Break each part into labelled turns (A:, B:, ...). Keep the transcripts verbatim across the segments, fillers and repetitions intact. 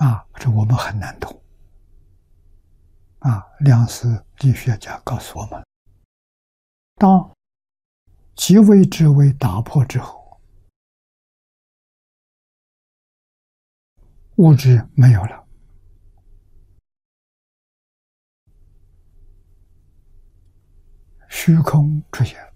A: 啊，这我们很难懂。啊，量子力学家告诉我们，当极微之微打破之后，物质没有了，虚空出现了。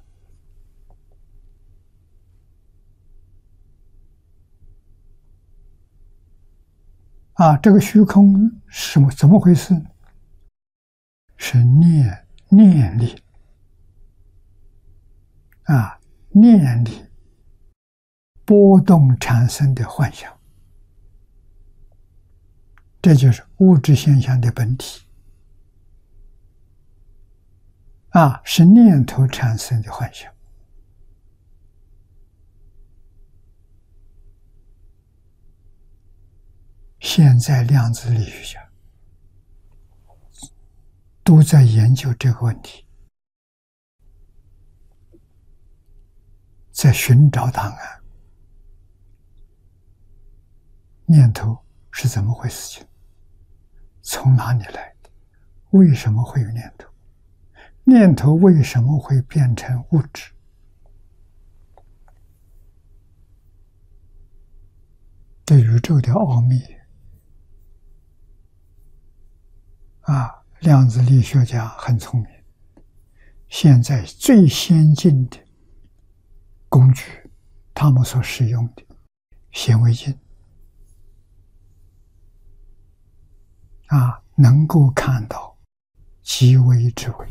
A: 啊，这个虚空是什么？怎么回事？是念念力啊，念力波动产生的幻象，这就是物质现象的本体啊，是念头产生的幻象。现在量子力学家都在研究这个问题，在寻找答案。念头是怎么回事情？从哪里来的？为什么会有念头？念头为什么会变成物质？对宇宙的奥秘啊，量子力学家很聪明。现在最先进的工具，他们所使用的显微镜啊，能够看到极微之微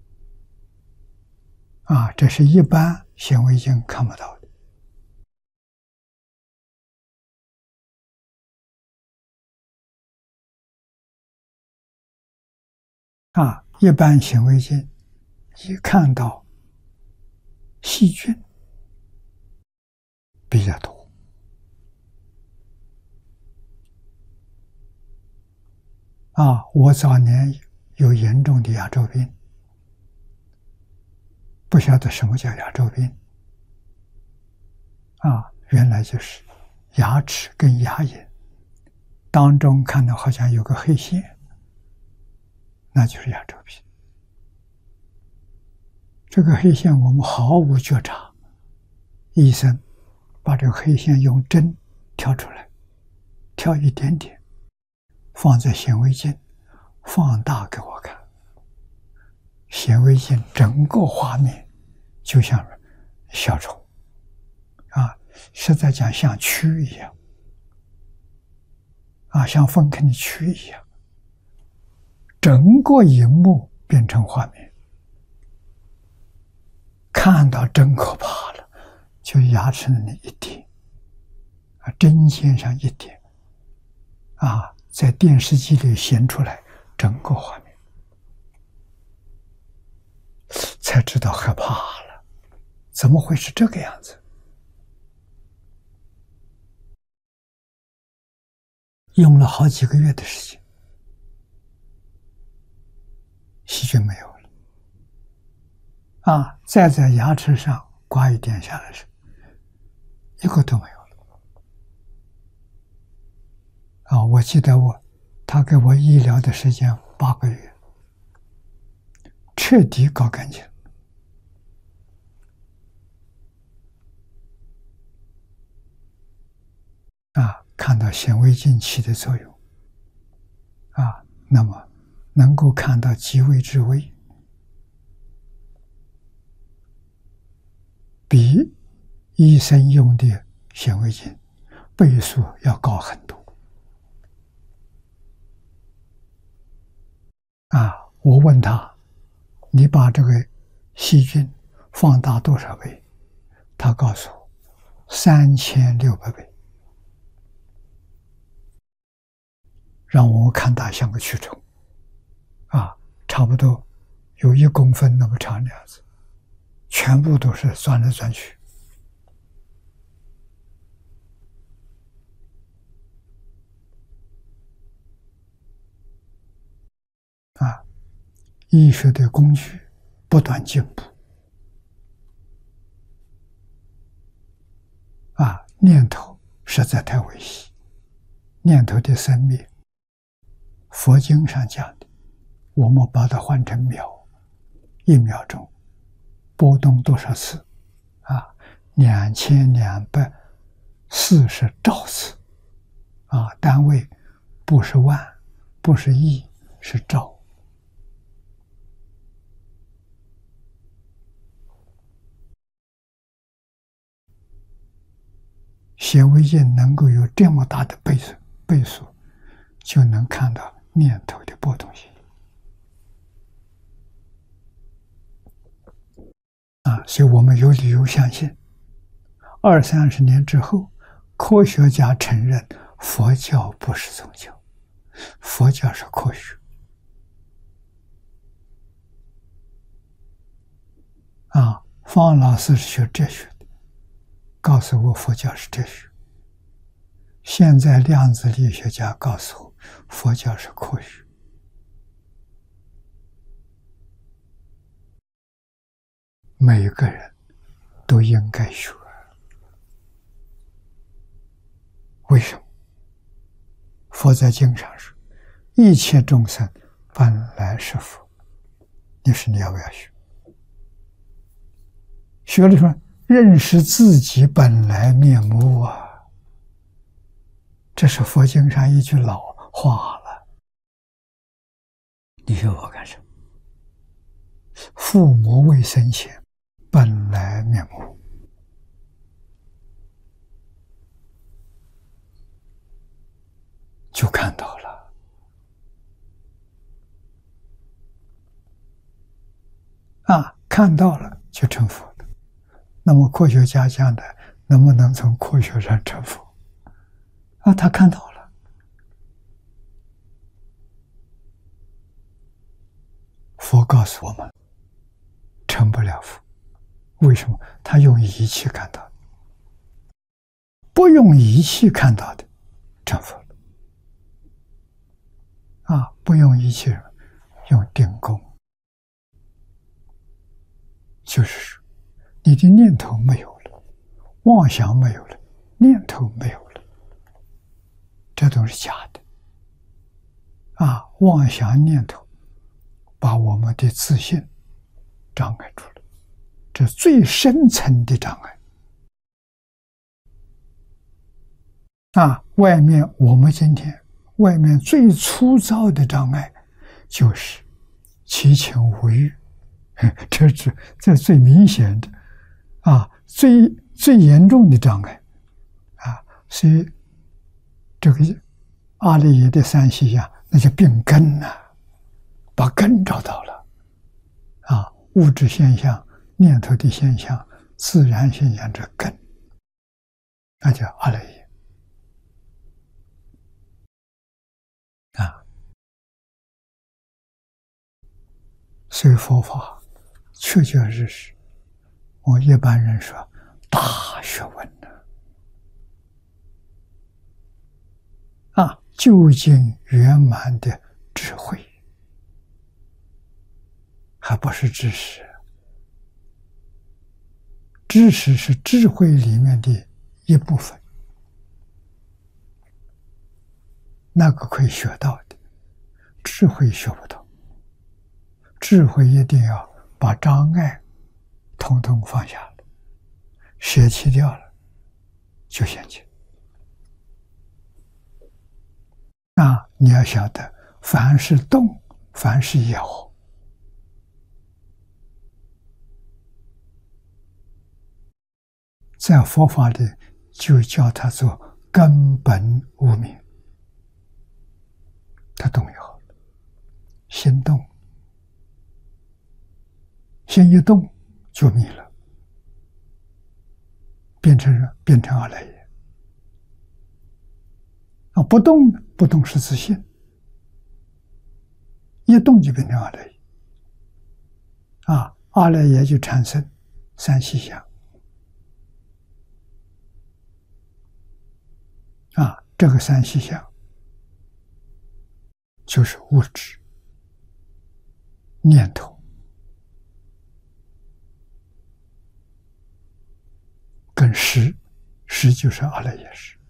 A: 啊，这是一般显微镜看不到的。啊，一般显微镜一看到细菌比较多啊。我早年有严重的牙周病，不晓得什么叫牙周病啊，原来就是牙齿跟牙龈当中看到好像有个黑线，那就是牙周病。这个黑线我们毫无觉察，医生把这个黑线用针挑出来，挑一点点，放在显微镜放大给我看，显微镜整个画面就像小丑啊，实在讲像蛆一样啊，像粪坑的蛆一样，整个荧幕变成画面，看到真可怕了，就牙齿那一点啊，针线上一点啊，在电视机里显出来整个画面，才知道害怕了，怎么会是这个样子？用了好几个月的时间，细菌没有了啊，再在牙齿上刮一点下来时，一个都没有了啊！我记得我他给我医疗的时间八个月，彻底搞干净啊！看到显微镜起的作用啊，那么能够看到极微之微，比医生用的显微镜倍数要高很多啊！我问他，你把这个细菌放大多少倍？他告诉我三千六百倍，让我看它像个蛆虫啊，差不多有一公分那么长的样子，全部都是钻来钻去啊！医学的工具不断进步啊，念头实在太危险， 念头的生灭，佛经上讲的，我们把它换成秒，一秒钟波动多少次啊？两千两百四十兆次啊！单位不是万，不是亿，是兆。显微镜能够有这么大的倍数，倍数就能看到念头的波动性啊！所以我们有理由相信，二三十年之后，科学家承认佛教不是宗教，佛教是科学啊！方老师是学哲学的，告诉我佛教是哲学。现在量子力学家告诉我，佛教是科学。每个人都应该学。为什么？佛在经上说，一切众生本来是佛。你说你要不要学？学了说，认识自己本来面目啊！这是佛经上一句老话了。你说我干什么？父母未生前，本来面目。就看到了啊，看到了就成佛了。那么科学家讲的，能不能从科学上成佛？啊，他看到了。佛告诉我们，成不了佛。为什么？他用仪器看到的，不用仪器看到的，成佛了。啊，不用仪器，用定功，就是说，你的念头没有了，妄想没有了，念头没有了，这都是假的。啊，妄想念头把我们的自信障碍住了，这最深层的障碍。啊，外面我们今天外面最粗糙的障碍就是七情五欲，这是这最明显的啊，最最严重的障碍啊。所以这个阿赖耶的三细相，那就病根呐、啊，把根找到了啊。物质现象、念头的现象、自然现象这根，那叫阿赖耶。啊，所以佛法确确实实，我一般人说大学问呢。啊，究竟圆满的智慧，还不是知识。知识是智慧里面的一部分。那个可以学到的，智慧学不到。智慧一定要把障碍统统放下了，舍弃掉了，就现前。啊，你要晓得，凡是动，凡是有，在佛法里就叫它做根本无明。它动摇了，心动，心一动就迷了，变成变成阿赖耶。啊，不动不动是自信，一动就变成阿赖耶。啊，阿赖耶就产生三细相。啊，这个三细相就是物质、念头跟识，识就是阿赖耶识。